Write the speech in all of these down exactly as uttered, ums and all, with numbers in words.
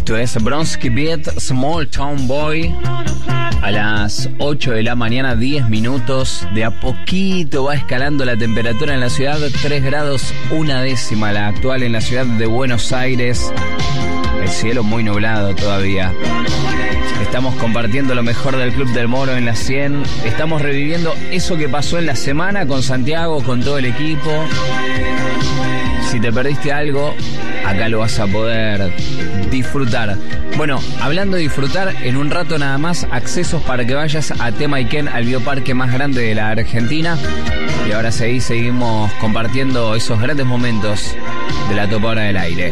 Esto es Bronski Beat, Small Town Boy. A las ocho de la mañana, diez minutos. De a poquito va escalando la temperatura en la ciudad. tres grados, una décima la actual en la ciudad de Buenos Aires. El cielo muy nublado todavía. Estamos compartiendo lo mejor del Club del Moro en la cien. Estamos reviviendo eso que pasó en la semana con Santiago, con todo el equipo. Si te perdiste algo, acá lo vas a poder disfrutar. Bueno, hablando de disfrutar, en un rato nada más, accesos para que vayas a Temayquén, al bioparque más grande de la Argentina. Y ahora sí, seguimos compartiendo esos grandes momentos de la Topadora del Aire.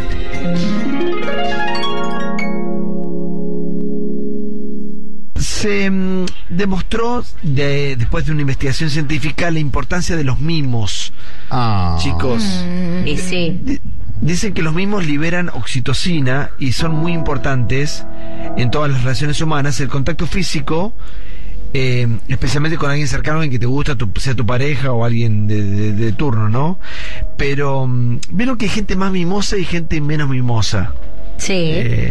Se um, demostró, de, después de una investigación científica, la importancia de los mimos. Oh. Chicos. Mm, y sí. D- dicen que los mimos liberan oxitocina y son muy importantes en todas las relaciones humanas. El contacto físico, eh, especialmente con alguien cercano, alguien que te gusta, tu, sea tu pareja o alguien de, de, de turno, ¿no? Pero um, vieron que hay gente más mimosa y gente menos mimosa. Sí. Eh,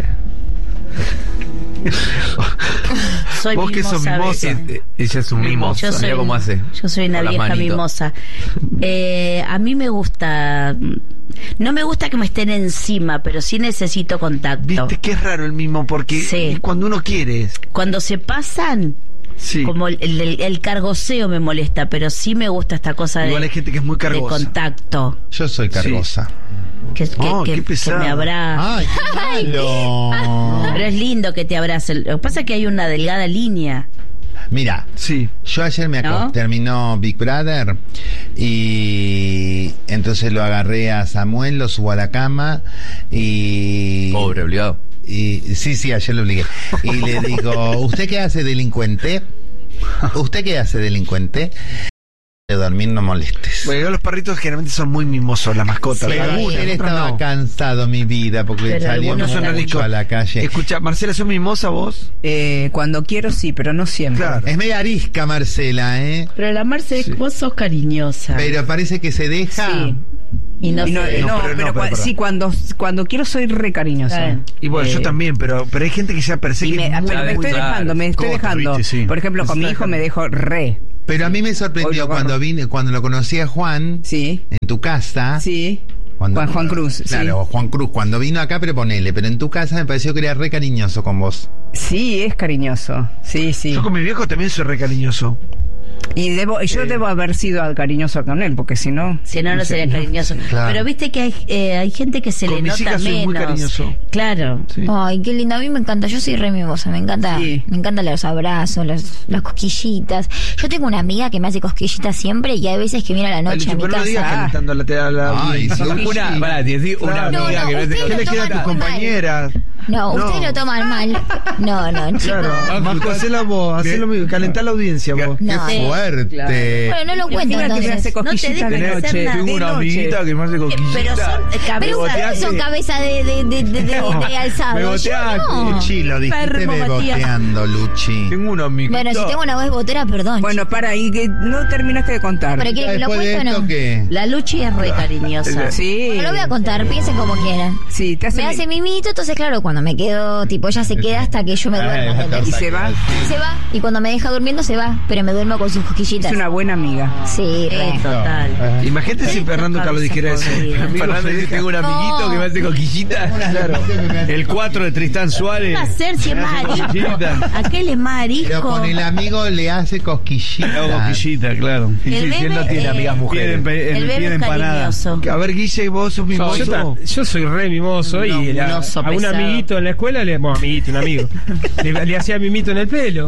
Soy vos mimosa, que sos mimosa. Eh, ella es un mimoso. Yo soy, Mira cómo hace. Yo soy una Con las vieja manitos. mimosa. Eh, a mí me gusta. No me gusta que me estén encima, pero sí necesito contacto. Viste que es raro el mimo, porque Sí. es cuando uno quiere. Cuando se pasan, Sí. como el, el, el cargoseo me molesta, pero sí me gusta esta cosa Igual de, hay gente que es muy de cargosa. contacto. Yo soy cargosa. Que, que, Oh, que- qué que pesado. me abraza. ¡Ay, qué malo! Pero es lindo que te abracen. Lo que pasa es que hay una delgada línea. Mira, Sí. yo ayer me acosté, ¿No? terminó Big Brother y entonces lo agarré a Samuel, lo subo a la cama y... Pobre, obligado. Y sí, sí, ayer lo obligué. Y le digo, ¿usted qué hace, delincuente? ¿Usted qué hace, delincuente? De dormir no molestes. Bueno, los perritos generalmente son muy mimosos, las mascotas. Sí. Algunos, Ayer otros estaba no. cansado mi vida porque Pero salíamos algunos son mucho ariscos. a la calle. Escucha, Marcela, ¿sos mimosa vos? Eh, cuando quiero sí, pero no siempre. Claro. Es media arisca, Marcela, ¿eh? Pero la Marce, Sí. vos sos cariñosa. Pero parece que se deja. Sí. Y no, Y no, sé. no, No, pero pero, no, cua- pero- sí, cuando, cuando quiero soy re cariñosa. Claro. Y bueno, Eh, yo también, pero pero hay gente que ya parece Y que me, es muy, pero me muy- estoy claro. dejando, me estoy Cota, dejando. ¿viste? Sí. Por ejemplo, con Me mi está hijo me dejando. dejo re. Pero a mí me sorprendió Hoy lo cuando agarro. vine, cuando lo conocí a Juan Sí, en tu casa. sí. Cuando- Juan, Juan Cruz. Claro, Juan Cruz, cuando vino acá, pero ponele, pero en tu casa me pareció que era re cariñoso con vos. Sí, sí, es cariñoso. Sí, sí. Yo con mi viejo también soy re cariñoso. Y debo, yo Eh. debo haber sido cariñoso con él, porque si no. Si no, no sería cariñoso. Claro. Pero viste que hay, eh, hay gente que se Con le mis nota hijas soy menos. muy cariñoso. Claro. Sí. Ay, qué lindo. A mí me encanta. Yo soy re mimosa. Me encanta. Sí. Me encantan los abrazos, los, las cosquillitas. Yo tengo una amiga que me hace cosquillitas siempre y hay veces que viene a la noche Ay, a mi pero no digas casa. calentando la, a la Ay, audiencia. sí. Una, pará, te decís una Claro. amiga No, que no, me hace usted ¿Qué lo le queda a tus toman mal. compañeras? No, No. ustedes lo toman mal. No, no, chicos. Claro, Ah, Marco, justo- hacelo vos, hacelo mismo, calentar la audiencia vos. No. ¡Qué fuerte! Bueno, no lo cuento Imagina que me entonces. hace cosquillitas No te de dejes noche. hacer nada. Tengo de una noche. amiguita que me hace cosquillitas. Pero son Pero cabezas. ustedes son cabeza de, de, de, de, de, de alzado. Me Yo boteaste. no. Luchi, lo dijiste Enfermo, Matías. beboteando, Luchi. Tengo una amiguita. Bueno, si tengo una voz botera, perdón. Bueno, para, y que no terminaste de contar. ¿Pero quieren que lo Después de cuente o esto, no? ¿qué? La Luchi es re cariñosa. Sí. No lo voy a contar, piensen como quieran. Sí, te hace. Me hace mimito, entonces claro, cuando me quedo, tipo, ella se queda hasta que yo me duermo. Ah, ¿entendés? Y se va. Se va, y cuando me deja durmiendo se va, pero me duermo con sus cosquillitas. Es una buena amiga. Sí, re. Eh, total. Imagínate si Fernando Carlos dijera eso. podrida. Amigo, Fernando dice, Federica. tengo un amiguito No. que me hace cosquillitas. Claro. El cuatro de Tristán Suárez. ¿Qué va a hacer si es más arisco? Cosquillita. Aquel es más Pero arisco. con el amigo le hace Hago cosquillitas. cosquillita, claro. Y El si, si él no bebé, tiene eh, amigas mujeres. Piden, pe- El piden bebé es empanada. cariñoso. A ver, Guille, vos sos Yo, mimoso. ta- yo soy re mimoso No, y la- mimoso, a un pesado. amiguito en la escuela, le, bueno, amiguito, un amigo, le, le hacía mimito en el pelo.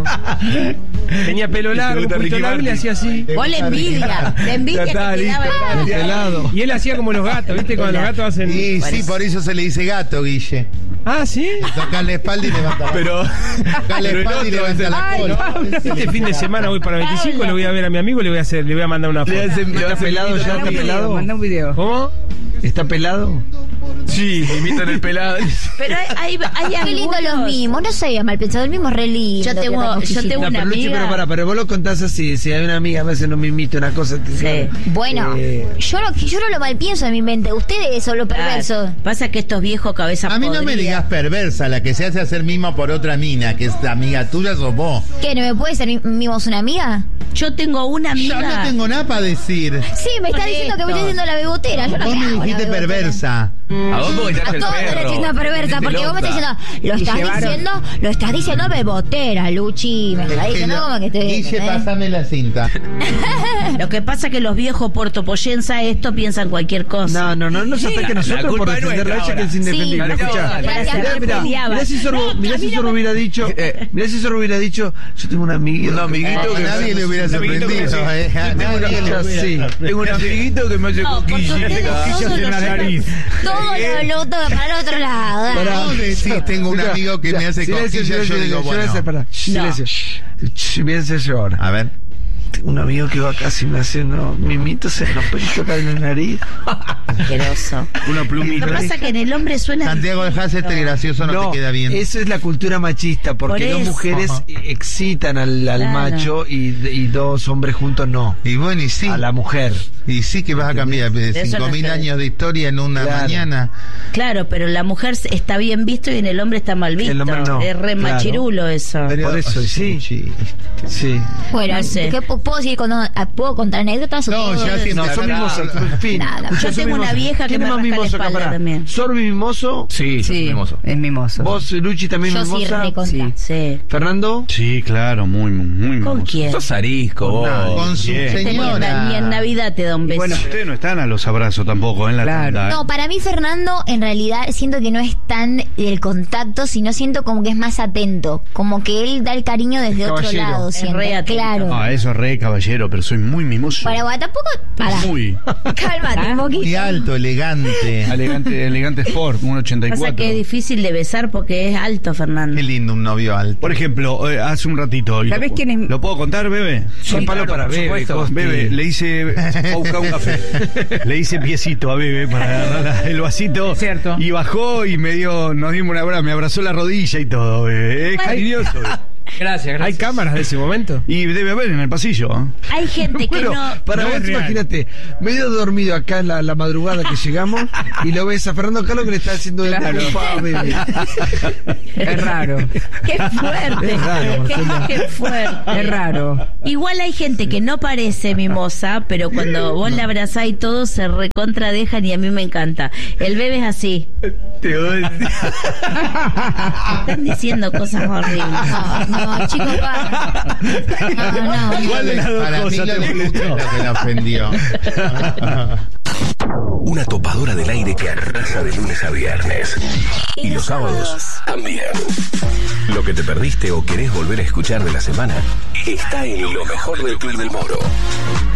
Tenía pelo largo, un gusta poquito Ricky largo y le Martin. hacía así. Vos le envidia. Le envidia Ya está, que te listo. daba el Pelado. Y él hacía como los gatos, ¿viste? Cuando los gatos hacen. Y sí, por eso se le dice gato, Guille. Ah, ¿sí? Toca la espalda y levanta la Pero. Toca la pero el espalda y otro levanta es la Ay, cola. no. Este fin de semana voy para veinticinco, le voy a ver a mi amigo y le voy a hacer, le voy a mandar una Le foto. hacen- le ¿Está hacen pelado mimito ya? también. ¿Está pelado? Manda un video. ¿Cómo? ¿Está pelado? Sí, imitan el pelado. Pero hay, hay, hay Qué lindo algunos- los mimos, no seas mal pensado, el mimo es re lindo. Yo que tengo- tenga yo cosquillita. tengo No, una pero Luchi, amiga- pero para, pero vos lo contás así, si hay una amiga, a veces no me imito una cosa. te- Sí. Bueno, Eh, yo, no, yo no lo mal pienso en mi mente, ustedes son los perversos. Ah, pasa que estos viejos cabezas A mí no me podridas- digas perversa, la que se hace hacer mimo por otra mina, que es amiga tuya, sos vos. ¿Qué, no me puede ser mi- mimos una amiga? Yo tengo una Yo amiga. no tengo nada para decir. Sí, me está diciendo que me estoy haciendo la bebotera. Yo no Vos te me hago la dijiste bebotera. perversa. A vos porque estás A el todos me perro. estoy diciendo perversa, porque vos me estás diciendo, lo Y estás llevaron- diciendo, lo estás diciendo bebotera, Luchi. Me estás diciendo como que estoy. Guille, ¿entendés? pasame la cinta. Lo que pasa es que los viejos puertopoyensa esto piensan cualquier cosa. No, no, no, no se ataque a La nosotros culpa por es defenderla a nuestra ella que es ahora. indefendible. Sí, Escuchá. gracias, Mirá, me mirá, peleaba. mirá si Sorbo, No, mirá a si mí no Sorbo me- hubiera dicho, Eh. mirá si Sorbo hubiera dicho, yo tengo un amiguito. Un amiguito que Nadie le hubiera un amiguito que sorprendido. sí. eh. A nadie le Ya, hubiera- sí. Tengo un amiguito que me hace No, porque cosquillas. ustedes Cosquillas todos en lo la llevan- nariz. Todo lo, lo todo para el otro lado. Pará. Vos decís, tengo un Escuchá, amigo que ya, me hace silencio, cosquillas, yo silencio, digo, silencio, bueno. pará, shh, No. silencio. Shh, voy a hacer yo ahora. A ver. Tengo un amigo que va casi me hace unos mimitos en los pelitos acá en la nariz. Asqueroso. Una Lo que plumita. pasa es que en el hombre suena. Santiago, dejás este gracioso, no, te queda bien. Eso es la cultura machista, porque Por dos eso. mujeres excitan al, al Claro. macho y, y dos hombres juntos no. Y bueno, y sí. A la mujer. Y sí que vas a cambiar de Eso cinco no mil sé. años de historia en una Claro. mañana. Claro, pero la mujer está bien visto y en el hombre está mal visto. El hombre no, Es re claro. machirulo eso. Pero- Por eso, sí. sí. Sí. Bueno, No sé. ¿qué pu- ¿puedo seguir con, ¿puedo contar anécdotas? o No, puedo- ya siempre- No, son Nada. mimosos. En fin. Nada. Escuchá, Yo son tengo una mimosos. vieja que ¿Quién me es más rasca la mimoso acá? espalda Pará. también. Sorbi mimoso. Sí, Sí, mimoso. es mimoso. Vos, Luchi, también Yo sí, mimosa. recontra. Sí. Sí. Fernando. Sí, claro, muy, muy ¿Con mimoso. quién? Sos arisco, vos. Con su Bien. Este ni, en, señora. ni en Navidad te da un beso. Bueno, ustedes no están a los abrazos tampoco en la Claro. tanda, ¿eh? No, para mí Fernando en realidad siento que no es tan el contacto, sino siento como que es más atento, como que él da el cariño desde otro Caballero. lado, Es siento. re atento. Claro. Ah, eso es re caballero, pero soy muy mimoso. Para, para, tampoco, para. Muy Cálmate un poquito. Muy alto, elegante. elegante, elegante sport, un ochenta y Pasa cuatro. que es difícil de besar porque es alto, Fernando. Qué lindo un novio alto. Por ejemplo, eh, hace un ratito. y ¿Sabés lo- quién es? ¿Lo puedo contar, bebé? Son palos claro, para por bebé. supuesto. Costi. Bebe, le hice fue a buscar un café. Le hice piecito a Bebe para agarrar la- el vasito. Cierto. Y bajó y me dio, nos dimos una abrazo, me abrazó la rodilla y todo, Bebe. Es cariñoso. Bebe. Gracias, gracias. ¿Hay cámaras de ese momento? Y debe haber en el pasillo. ¿eh? Hay gente que Bueno, no. para no vos es real. imagínate, medio dormido acá en la, la madrugada que llegamos y lo ves a Fernando Carlos que le está haciendo de Claro. culpa a bebé. Es raro. Qué fuerte. Es raro, Marcelo. Qué, qué fuerte. Es raro. Igual hay gente que no parece mimosa, pero cuando vos la abrazás y todo se recontradejan y a mí me encanta. El bebé es así. Están diciendo cosas horribles. No, no, chicos, pa. No, no. ¿Cuál de las dos Para mí cosas lo te de Luchi es gustó? lo que la ofendió. Una topadora del aire que arrasa de lunes a viernes. Y los sábados también. Lo que te perdiste o querés volver a escuchar de la semana está en lo mejor del Club del Moro.